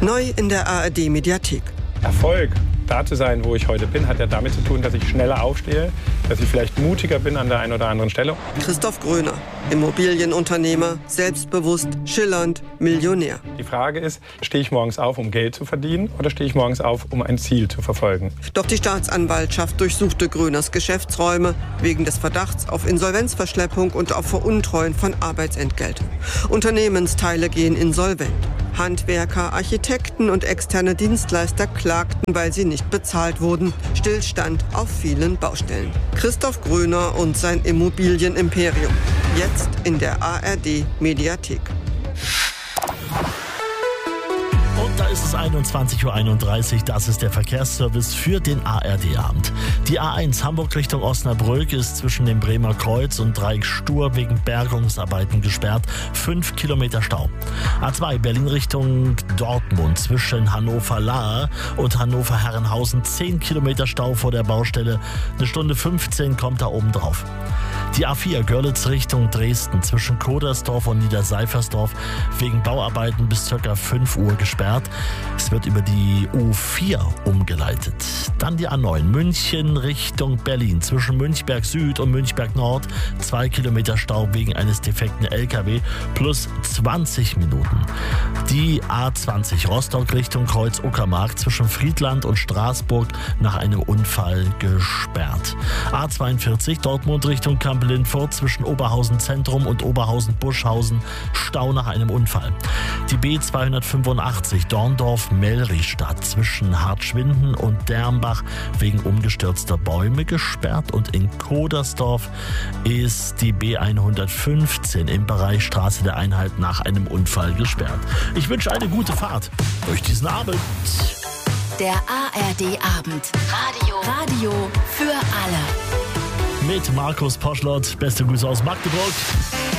Neu in der ARD-Mediathek. Erfolg, da zu sein, wo ich heute bin, hat ja damit zu tun, dass ich schneller aufstehe, dass ich vielleicht mutiger bin an der einen oder anderen Stelle. Christoph Gröner, Immobilienunternehmer, selbstbewusst, schillernd, Millionär. Die Frage ist, stehe ich morgens auf, um Geld zu verdienen, oder stehe ich morgens auf, um ein Ziel zu verfolgen? Doch die Staatsanwaltschaft durchsuchte Gröners Geschäftsräume wegen des Verdachts auf Insolvenzverschleppung und auf Veruntreuen von Arbeitsentgelt. Unternehmensteile gehen insolvent. Handwerker, Architekten und externe Dienstleister klagten, weil sie nicht bezahlt wurden. Stillstand auf vielen Baustellen. Christoph Gröner und sein Immobilienimperium. Jetzt in der ARD-Mediathek. Und da ist es 21:31 Uhr, das ist der Verkehrsservice für den ARD-Abend. Die A1 Hamburg Richtung Osnabrück ist zwischen dem Bremer Kreuz und Dreieck Stur wegen Bergungsarbeiten gesperrt. 5 Kilometer Stau. A2 Berlin Richtung Dortmund zwischen Hannover-Lahr und Hannover-Herrenhausen 10 Kilometer Stau vor der Baustelle. 1:15 kommt da oben drauf. Die A4 Görlitz Richtung Dresden zwischen Kodersdorf und Niederseifersdorf wegen Bauarbeiten bis ca. 5 Uhr gesperrt. Es wird über die U4 umgeleitet. Dann die A9 München Richtung Berlin zwischen Münchberg Süd und Münchberg Nord 2 Kilometer Stau wegen eines defekten LKW plus 20 Minuten. Die A20 Rostock Richtung Kreuz Uckermark zwischen Friedland und Straßburg nach einem Unfall gesperrt. A42 Dortmund Richtung Kampel-Lindfurt zwischen Oberhausen Zentrum und Oberhausen-Buschhausen Stau nach einem Unfall. Die B285 Dorndorf-Mellristadt zwischen Hartschwinden und Dermbach wegen umgestürzter Bäume gesperrt und in Kodersdorf ist die B115 im Bereich Straße der Einheit nach einem Unfall gesperrt. Ich wünsche eine gute Fahrt durch diesen Abend. Der ARD-Abend. Radio für alle. Mit Markus Poschlott. Beste Grüße aus Magdeburg.